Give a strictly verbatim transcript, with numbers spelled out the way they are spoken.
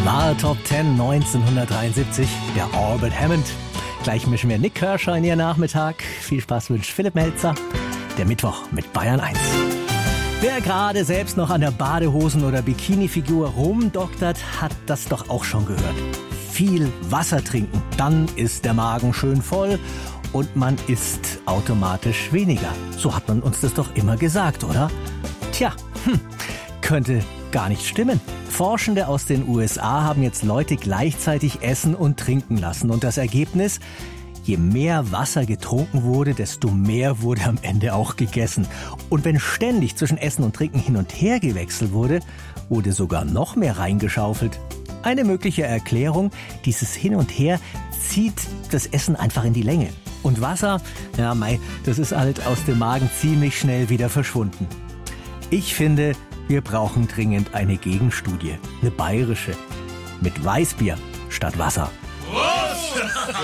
War Top zehn neunzehnhundertdreiundsiebzig, der Albert Hammond. Gleich mischen wir Nik Kershaw in Ihr Nachmittag. Viel Spaß wünscht Philipp Melzer. Der Mittwoch mit Bayern eins. Wer gerade selbst noch an der Badehosen- oder Bikini-Figur rumdoktert, hat das doch auch schon gehört. Viel Wasser trinken, dann ist der Magen schön voll und man isst automatisch weniger. So hat man uns das doch immer gesagt, oder? Tja, hm, könnte gar nicht stimmen. Forschende aus den U S A haben jetzt Leute gleichzeitig essen und trinken lassen. Und das Ergebnis? Je mehr Wasser getrunken wurde, desto mehr wurde am Ende auch gegessen. Und wenn ständig zwischen Essen und Trinken hin und her gewechselt wurde, wurde sogar noch mehr reingeschaufelt. Eine mögliche Erklärung, dieses Hin und Her zieht das Essen einfach in die Länge. Und Wasser, ja mei, das ist halt aus dem Magen ziemlich schnell wieder verschwunden. Ich finde, wir brauchen dringend eine Gegenstudie, eine bayerische, mit Weißbier statt Wasser.